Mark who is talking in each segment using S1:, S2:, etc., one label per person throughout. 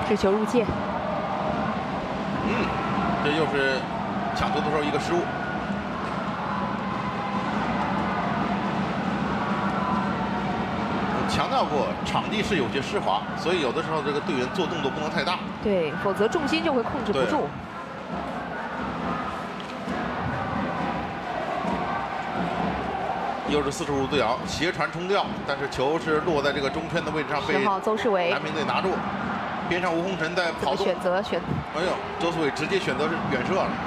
S1: 掷球入界。
S2: 这又是抢球的时候一个失误。强调过，场地是有些湿滑，所以有的时候这个队员做动作不能太大。
S1: 对，否则重心就会控制不住。
S2: 又是45度对角，斜传冲吊，但是球是落在这个中圈的位置上，被
S1: 10号邹世伟
S2: 南平队拿住。边上吴洪辰在跑动，
S1: 选。
S2: 哎呦，邹世伟直接选择是远射了。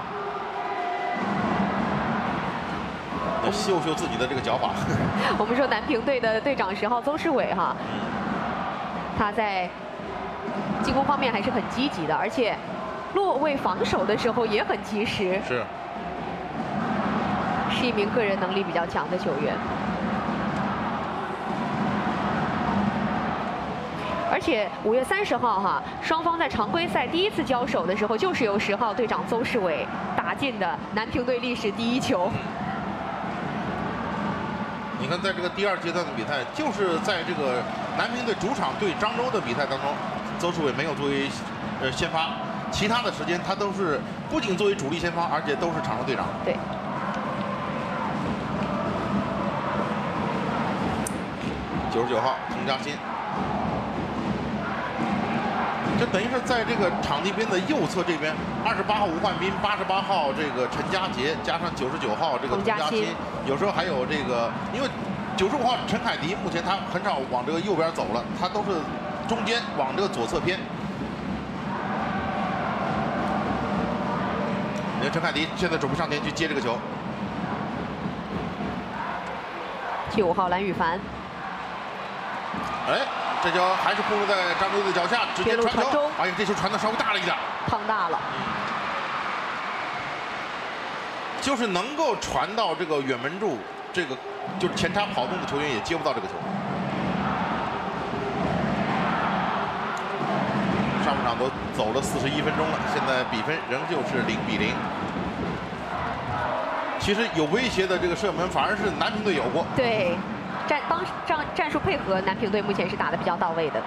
S2: 秀秀自己的这个脚法。
S1: 我们说南平队的队长10号邹世伟哈，他在进攻方面还是很积极的，而且落位防守的时候也很及时。是一名个人能力比较强的球员。而且5月30号哈，双方在常规赛第一次交手的时候，就是由10号队长邹世伟打进的南平队历史第1球。
S2: 你看，在这个第2阶段的比赛，就是在这个南平队主场对漳州的比赛当中，邹世伟没有作为先发，其他的时间他都是不仅作为主力先发，而且都是场上队长。
S1: 对。
S2: 99号佟佳欣，这等于是在这个场地边的右侧这边，28号吴焕斌，88号这个陈佳杰，加上99号这个佟佳欣，有时候还有这个，因为95号陈凯迪目前他很少往这个右边走了，他都是中间往这个左侧偏。你看陈凯迪现在准备上前去接这个球。
S1: 75号蓝宇凡。
S2: 哎，这球还是控制在漳州的脚下，直接传球。哎呀，这球传的稍微大了一点，
S1: 胖大了。
S2: 就是能够传到这个远门柱，这个就是前插跑动的球员也接不到这个球。上半场都走了41分钟了，现在比分仍旧是0比0。其实有威胁的这个射门反而是南平队有过。
S1: 对。战术配合，南平队目前是打得比较到位的。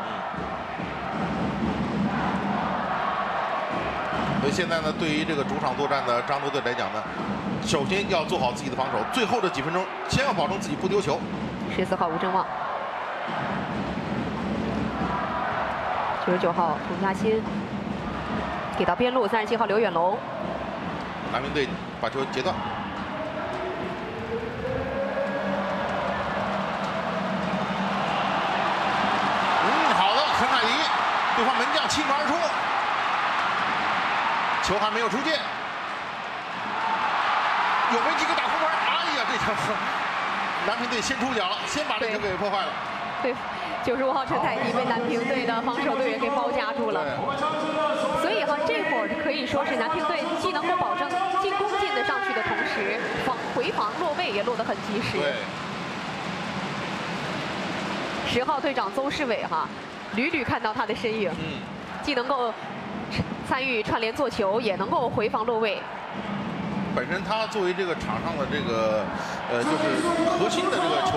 S2: 所以现在呢，对于这个主场作战的漳州队来讲呢，首先要做好自己的防守，最后这几分钟先要保证自己不丢球。
S1: 14号吴正旺，99号佟佳欣给到边路，37号刘远龙。
S2: 南平队把球截断。对方门将轻传而出，球还没有出界，有没有机会打空门？哎呀，这球南平队先出脚了，先把这球给破坏了。
S1: 对，95号陈凯迪被南平队的防守队员给包夹住了。所以哈，这会儿可以说是南平队既能够保证进攻进得上去的同时，回防落位也落得很及时。
S2: 对。
S1: 10号队长邹世伟哈。屡屡看到他的身影，既能够参与串联做球，也能够回防落位。
S2: 本身他作为这个场上的这个就是核心的这个球。